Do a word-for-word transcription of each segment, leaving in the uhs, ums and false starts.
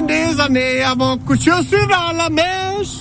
des années avant que je suis à la mèche.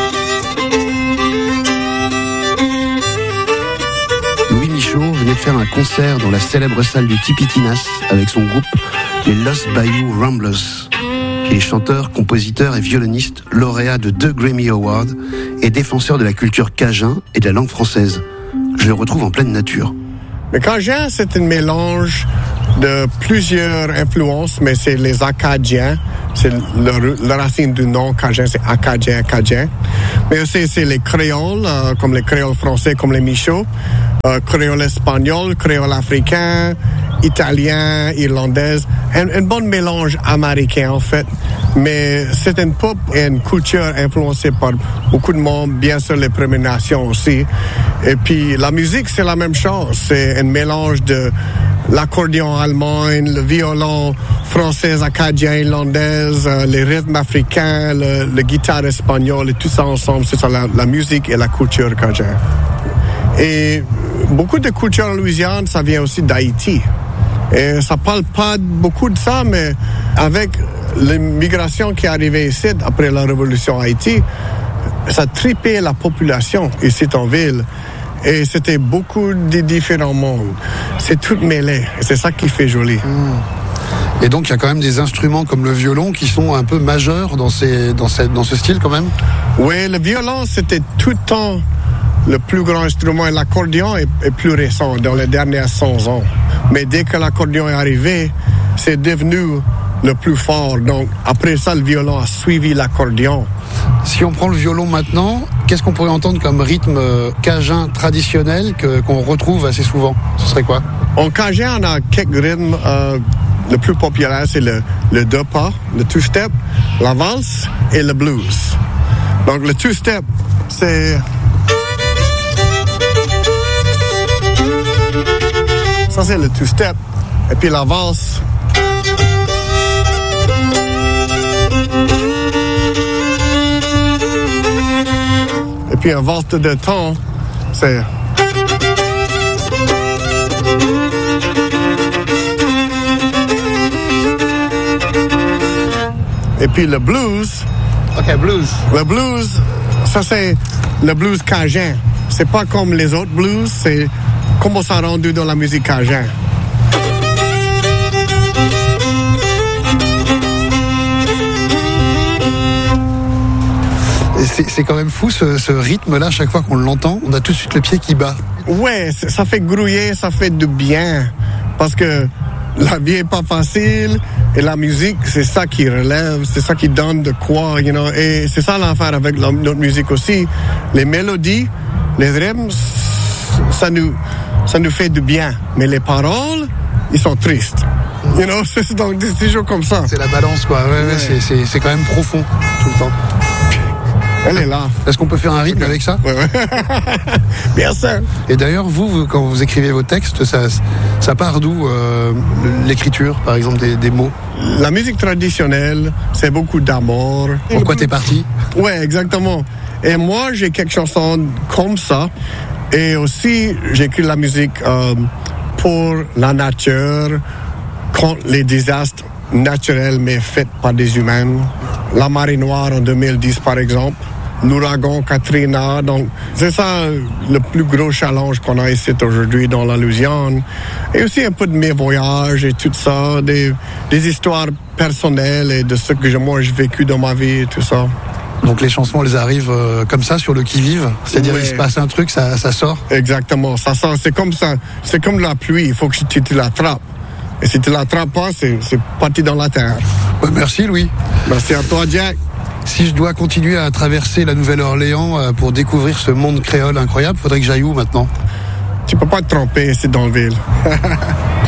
Louis Michaud venait de faire un concert dans la célèbre salle du Tipitinas avec son groupe, les Lost Bayou Ramblers. Il est chanteur, compositeur et violoniste, lauréat de deux Grammy Awards et défenseur de la culture cajun et de la langue française. Je le retrouve en pleine nature. Le cajun, c'est un mélange de plusieurs influences, mais c'est les Acadiens. C'est le, le racine du nom cajun, c'est Acadien, Acadien. Mais aussi, c'est les créoles, euh, comme les créoles français, comme les Michauds, euh, créole espagnol, créole africain, italien, irlandaise. Un, un bon mélange américain, en fait. Mais c'est une pop et une culture influencée par beaucoup de monde, bien sûr les Premières Nations aussi. Et puis, la musique, c'est la même chose. C'est un mélange de l'accordéon allemand, le violon français, acadien, irlandaise, euh, les rythmes africains, le, le guitare espagnol, et tout ça ensemble, c'est ça, la, la musique et la culture cajun. Et beaucoup de culture en Louisiane, ça vient aussi d'Haïti. Et ça parle pas beaucoup de ça, mais avec l'immigration qui est arrivée ici après la révolution Haïti, ça a triplé la population ici en ville. Et c'était beaucoup de différents mondes. C'est tout mêlé. Et c'est ça qui fait joli. Mmh. Et donc, il y a quand même des instruments comme le violon qui sont un peu majeurs dans, ces, dans, cette, dans ce style quand même? Oui, le violon, c'était tout le temps le plus grand instrument. Et l'accordéon est, est plus récent, dans les dernières cent ans. Mais dès que l'accordéon est arrivé, c'est devenu le plus fort. Donc, après ça, le violon a suivi l'accordéon. Si on prend le violon maintenant, qu'est-ce qu'on pourrait entendre comme rythme cajun traditionnel que, qu'on retrouve assez souvent? Ce serait quoi? En cajun, on a quelques rythmes. Euh, le plus populaire, c'est le, le deux pas, le two-step, la valse et le blues. Donc, le two-step, c'est... Ça, c'est le two-step. Et puis la valse... Et puis un valse de deux temps, c'est... Et puis le blues... OK, blues. Le blues, ça c'est le blues cajun. C'est pas comme les autres blues, c'est comment ça rendu dans la musique cajun. C'est, c'est quand même fou ce, ce rythme-là, chaque fois qu'on l'entend, on a tout de suite le pied qui bat. Ouais, ça fait grouiller, ça fait du bien. Parce que la vie est pas facile et la musique, c'est ça qui relève, c'est ça qui donne de quoi, you know. Et c'est ça l'affaire avec la, notre musique aussi. Les mélodies, les rythmes, ça nous, ça nous fait du bien. Mais les paroles, ils sont tristes. You know, c'est, donc, c'est toujours comme ça. C'est la balance, quoi. Ouais, ouais. Ouais, c'est, c'est, c'est quand même profond tout le temps. Elle est là. Est-ce qu'on peut faire un rythme avec ça? Ouais, ouais. Bien sûr. Et d'ailleurs, vous, vous, quand vous écrivez vos textes, ça, ça part d'où euh, l'écriture, par exemple, des, des mots? La musique traditionnelle, c'est beaucoup d'amour. Pourquoi t'es parti? Ouais, exactement. Et moi, j'ai quelques chansons comme ça. Et aussi, j'écris la musique euh, pour la nature, contre les désastres naturels, mais faits par des humains. La marée noire en deux mille dix, par exemple. L'ouragan Katrina. Donc, c'est ça le plus gros challenge qu'on a ici aujourd'hui dans la Louisiane. Et aussi un peu de mes voyages et tout ça, des, des histoires personnelles et de ce que moi j'ai vécu dans ma vie et tout ça. Donc les chansons, elles arrivent euh, comme ça, sur le qui-vive? C'est-à-dire, ouais. Il se passe un truc, ça, ça sort? Exactement, ça sort. C'est comme ça. C'est comme la pluie, il faut que tu, tu l'attrapes. Et si tu l'attrapes pas, c'est, c'est parti dans la terre. Ouais, merci Louis. Merci à toi, Jack. Si je dois continuer à traverser la Nouvelle-Orléans euh, pour découvrir ce monde créole incroyable, faudrait que j'aille où maintenant? Tu peux pas te tromper, c'est dans la ville.